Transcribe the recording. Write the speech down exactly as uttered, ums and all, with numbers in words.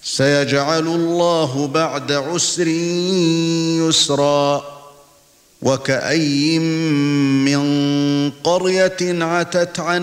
سيجعل الله بعد عسر يسرا وكأي من قرية عتت عن